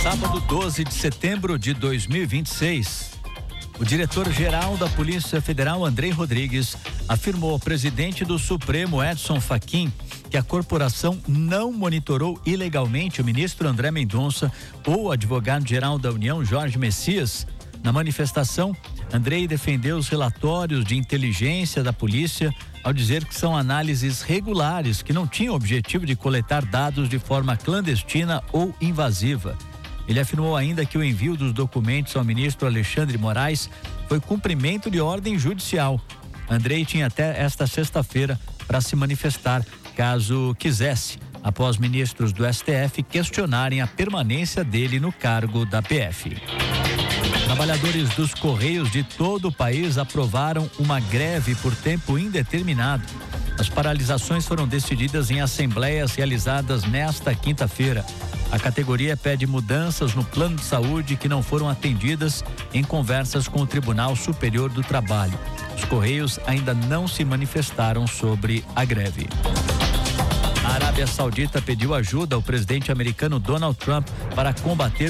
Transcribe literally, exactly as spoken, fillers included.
Sábado, doze de setembro de dois mil e vinte e seis. O diretor-geral da Polícia Federal, Andrei Rodrigues, afirmou ao presidente do Supremo, Edson Fachin, que a corporação não monitorou ilegalmente o ministro André Mendonça ou o advogado-geral da União, Jorge Messias. Na manifestação, Andrei defendeu os relatórios de inteligência da polícia ao dizer que são análises regulares que não tinham o objetivo de coletar dados de forma clandestina ou invasiva. Ele afirmou ainda que o envio dos documentos ao ministro Alexandre Moraes foi cumprimento de ordem judicial. Andrei tinha até esta sexta-feira para se manifestar, caso quisesse, após ministros do S T F questionarem a permanência dele no cargo da P F. Trabalhadores dos Correios de todo o país aprovaram uma greve por tempo indeterminado. As paralisações foram decididas em assembleias realizadas nesta quinta-feira. A categoria pede mudanças no plano de saúde que não foram atendidas em conversas com o Tribunal Superior do Trabalho. Os Correios ainda não se manifestaram sobre a greve. A Arábia Saudita pediu ajuda ao presidente americano Donald Trump para combater